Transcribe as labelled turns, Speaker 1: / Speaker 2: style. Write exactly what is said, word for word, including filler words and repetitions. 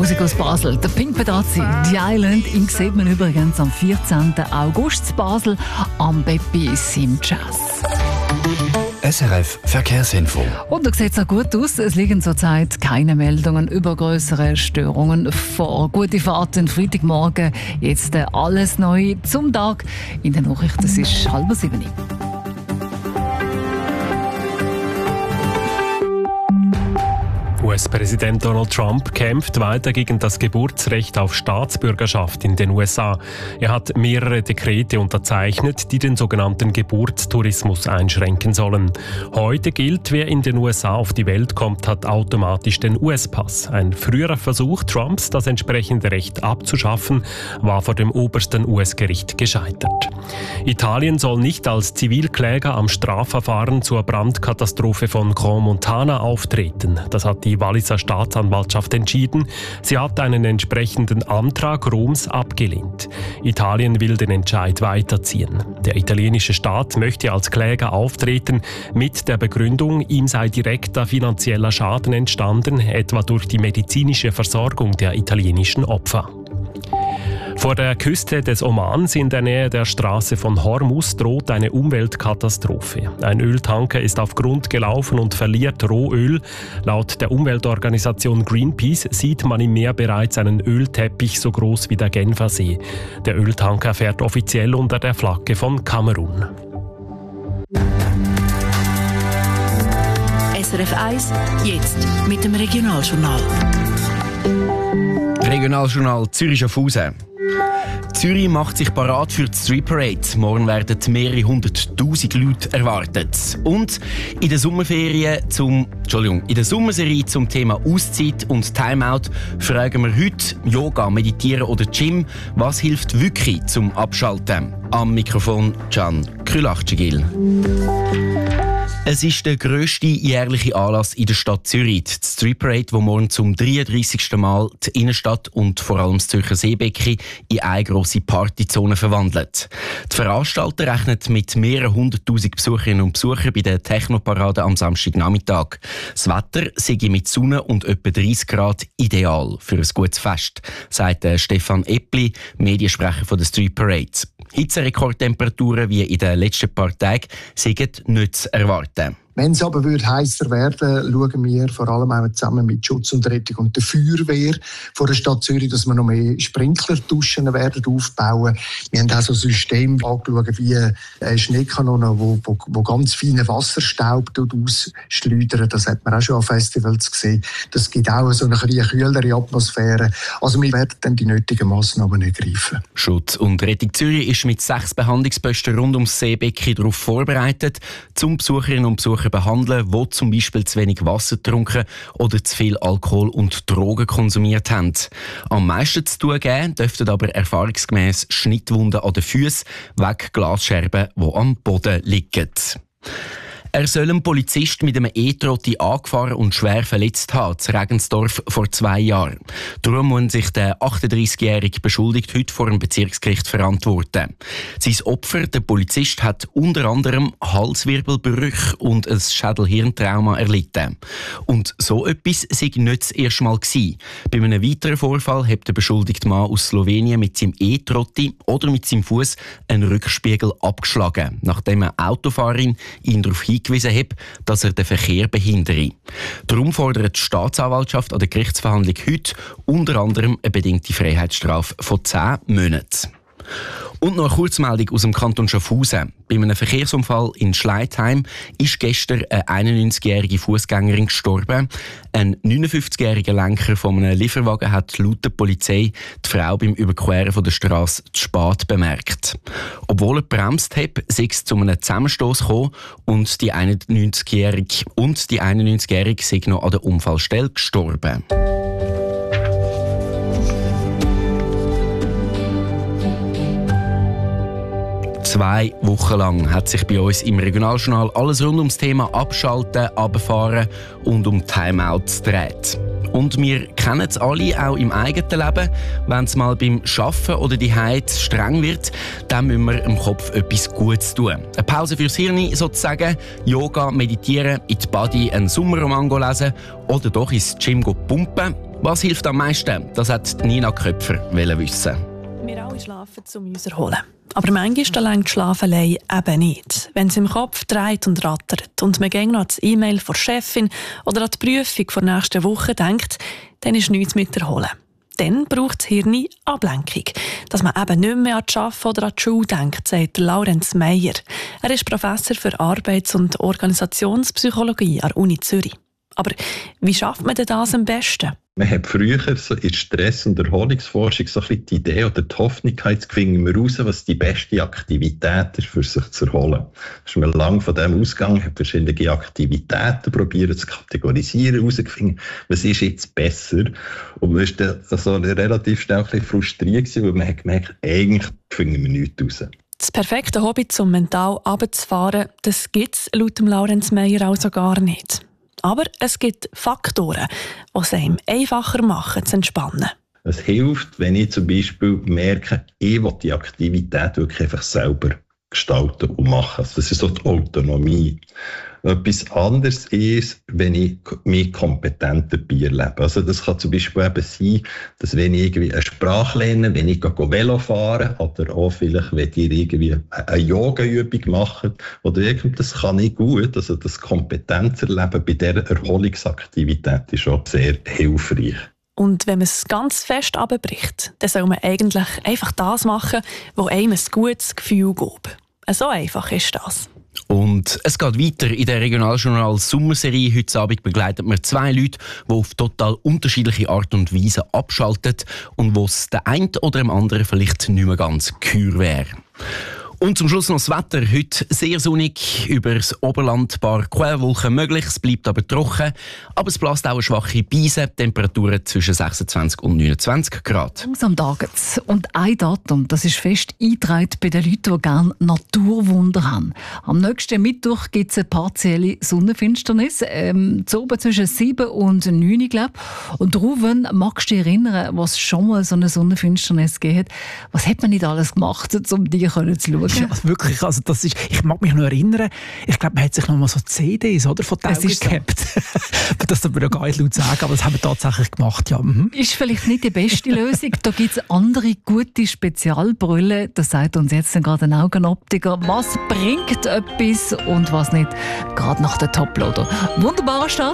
Speaker 1: Musik aus Basel. Der Pink Pedazzi, «The Island», ihn sieht man übrigens am vierzehnten August in Basel am Beppis im Jazz.
Speaker 2: S R F Verkehrsinfo.
Speaker 1: Und da sieht es auch gut aus. Es liegen zurzeit keine Meldungen über größere Störungen vor. Gute Fahrt den Freitagmorgen. Jetzt alles neu zum Tag. In den Nachrichten es ist halb sieben.
Speaker 3: U S-Präsident Donald Trump kämpft weiter gegen das Geburtsrecht auf Staatsbürgerschaft in den U S A. Er hat mehrere Dekrete unterzeichnet, die den sogenannten Geburtstourismus einschränken sollen. Heute gilt, wer in den U S A auf die Welt kommt, hat automatisch den U S-Pass. Ein früherer Versuch Trumps, das entsprechende Recht abzuschaffen, war vor dem obersten U S-Gericht gescheitert. Italien soll nicht als Zivilkläger am Strafverfahren zur Brandkatastrophe von Grand Montana auftreten. Das hat die Walliser Staatsanwaltschaft entschieden. Sie hat einen entsprechenden Antrag Roms abgelehnt. Italien will den Entscheid weiterziehen. Der italienische Staat möchte als Kläger auftreten mit der Begründung, ihm sei direkter finanzieller Schaden entstanden, etwa durch die medizinische Versorgung der italienischen Opfer. Vor der Küste des Omans in der Nähe der Straße von Hormuz droht eine Umweltkatastrophe. Ein Öltanker ist auf Grund gelaufen und verliert Rohöl. Laut der Umweltorganisation Greenpeace sieht man im Meer bereits einen Ölteppich so groß wie der Genfersee. Der Öltanker fährt offiziell unter der Flagge von Kamerun.
Speaker 4: S R F eins, jetzt mit dem Regionaljournal.
Speaker 5: Regionaljournal Zürich-Schaffhausen. Zürich macht sich parat für die Street Parade. Morgen werden mehrere hunderttausend Leute erwartet. Und in der Sommerferien zum, Entschuldigung, in der Sommerserie zum Thema Auszeit und Timeout fragen wir heute Yoga, Meditieren oder Gym. Was hilft wirklich zum Abschalten? Am Mikrofon Can Krülachcigil. Es ist der grösste jährliche Anlass in der Stadt Zürich, die Street Parade, die morgen zum dreiunddreissigsten Mal die Innenstadt und vor allem das Zürcher Seebecken in eine grosse Partyzone verwandelt. Die Veranstalter rechnen mit mehreren hunderttausend Besucherinnen und Besuchern bei der Technoparade am Samstagnachmittag. Das Wetter sei mit Sonne und etwa dreißig Grad ideal für ein gutes Fest, sagt Stefan Eppli, Mediensprecher von der Street Parade. Hitzerekordtemperaturen wie in den letzten paar Tagen sind nicht zu erwarten.
Speaker 6: Wenn es aber heißer werden, schauen wir vor allem auch zusammen mit Schutz und Rettung und der Feuerwehr von der Stadt Zürich, dass wir noch mehr Sprinklerduschen werden aufbauen. Wir haben auch so Systeme angeschaut wie eine Schneekanone, wo, wo, wo ganz feinen Wasserstaub ausschleudern. Das hat man auch schon an Festivals gesehen. Das gibt auch so eine kleine kühlere Atmosphäre. Also wir werden dann die nötigen Massnahmen ergreifen.
Speaker 5: Schutz und Rettung Zürich ist mit sechs Behandlungsposten rund ums Seebecken darauf vorbereitet, zum Besucherinnen und Besucher behandeln, die zum Beispiel zu wenig Wasser getrunken oder zu viel Alkohol und Drogen konsumiert haben. Am meisten zu tun geben dürften aber erfahrungsgemäss Schnittwunden an den Füßen wegen Glasscherben, die am Boden liegen. Er soll einen Polizist mit einem E-Trotti angefahren und schwer verletzt haben, in Regensdorf vor zwei Jahren. Darum muss sich der achtunddreißigjährige Beschuldigte heute vor dem Bezirksgericht verantworten. Sein Opfer, der Polizist, hat unter anderem Halswirbelbrüche und ein Schädel-Hirntrauma erlitten. Und so etwas sei nicht das erste Mal gewesen. Bei einem weiteren Vorfall hat der beschuldigte Mann aus Slowenien mit seinem E-Trotti oder mit seinem Fuß einen Rückspiegel abgeschlagen, nachdem eine Autofahrerin ihn darauf hingewiesen hat, dass er den Verkehr behindere. Darum fordert die Staatsanwaltschaft an der Gerichtsverhandlung heute unter anderem eine bedingte Freiheitsstrafe von zehn Monaten. Und noch eine Kurzmeldung aus dem Kanton Schaffhausen. Bei einem Verkehrsunfall in Schleitheim ist gestern eine einundneunzigjährige Fußgängerin gestorben. Ein neunundfünfzigjähriger Lenker von einem Lieferwagen hat laut der Polizei die Frau beim Überqueren von der Strasse zu spät bemerkt. Obwohl er gebremst hat, sei es zu einem Zusammenstoss gekommen und die einundneunzigjährige und die einundneunzigjährige sei noch an der Unfallstelle gestorben. Zwei Wochen lang hat sich bei uns im Regionaljournal alles rund ums Thema Abschalten, Runterfahren und um Timeouts gedreht. Und wir kennen es alle auch im eigenen Leben. Wenn es mal beim Arbeiten oder die Heim streng wird, dann müssen wir im Kopf etwas Gutes tun. Eine Pause fürs Hirn sozusagen, Yoga, Meditieren, in die Body einen Sommerroman lesen oder doch ins Gym pumpen. Was hilft am meisten? Das hat Nina Köpfer wissen.
Speaker 7: Wir alle schlafen, um uns zu erholen. Aber manchmal reicht Schlafen allein eben nicht. Wenn es im Kopf dreht und rattert und man gäng noch an die E-Mail von der Chefin oder an die Prüfung der nächsten Woche denkt, dann ist nichts mit erholen. Dann braucht das Hirn Ablenkung. Dass man eben nicht mehr an die Arbeit oder an die Schule denkt, sagt Laurenz Meyer. Er ist Professor für Arbeits- und Organisationspsychologie an der Uni Zürich. Aber wie schafft man denn das am besten?
Speaker 8: Man hat früher so in der Stress- und Erholungsforschung so ein bisschen die Idee oder die Hoffnung gehabt, jetzt finden wir raus, was die beste Aktivität ist, für sich zu erholen. Da ist man lange von dem ausgegangen, hat verschiedene Aktivitäten probiert zu kategorisieren, herausgefunden, was ist jetzt besser. Und man war dann so relativ schnell ein bisschen frustriert gewesen, weil man hat gemerkt, eigentlich finden wir nichts raus.
Speaker 7: Das perfekte Hobby, um mental runterzufahren, das gibt es laut dem Laurenz Meyer also gar nicht. Aber es gibt Faktoren, die es einem einfacher machen, zu entspannen.
Speaker 8: Es hilft, wenn ich zum Beispiel merke, ich will die Aktivität wirklich einfach selber gestalten und machen. Das ist so die Autonomie. Etwas anderes ist, wenn ich mich kompetent dabei erlebe. Also das kann zum Beispiel eben sein, dass wenn ich irgendwie eine Sprache lerne, wenn ich Velo fahre oder auch vielleicht, wenn ihr irgendwie eine Yoga-Übung macht oder irgendwas, das kann ich gut. Also das Kompetenzerleben bei dieser Erholungsaktivität ist auch sehr hilfreich.
Speaker 7: Und wenn man es ganz fest abbricht, dann soll man eigentlich einfach das machen, was einem ein gutes Gefühl gibt. So einfach ist das.
Speaker 5: Und es geht weiter in der Regionaljournal Sommerserie. Heute Abend begleiten wir zwei Leute, die auf total unterschiedliche Art und Weise abschalten und wo es der einen oder dem anderen vielleicht nicht mehr ganz geheuer wäre. Und zum Schluss noch das Wetter. Heute sehr sonnig, über das Oberland ein paar Quellwolken möglich. Es bleibt aber trocken. Aber es bläst auch eine schwache Brise. Temperaturen zwischen sechsundzwanzig und neunundzwanzig Grad.
Speaker 1: Langsam taget's. Und ein Datum, das ist fest eingetragen bei den Leuten, die gerne Naturwunder haben. Am nächsten Mittwoch gibt es eine partielle Sonnenfinsternis. Ähm, zu oben zwischen sieben und neun, glaube ich. Und Ruven, magst du dich erinnern, was schon mal so eine Sonnenfinsternis gegeben hat? Was hat man nicht alles gemacht, um die zu schauen?
Speaker 9: Ja, wirklich, also das ist, ich mag mich noch erinnern, ich glaube, man hat sich noch mal so C Ds oder, von den Augen gehabt. Das darf man ja gar nicht laut sagen, aber das haben wir tatsächlich gemacht, ja. Mhm.
Speaker 1: Ist vielleicht nicht die beste Lösung. Da gibt es andere gute Spezialbrille. Das sagt uns jetzt gerade ein Augenoptiker. Was bringt etwas und was nicht? Gerade nach der Toploader. Wunderbarer Start.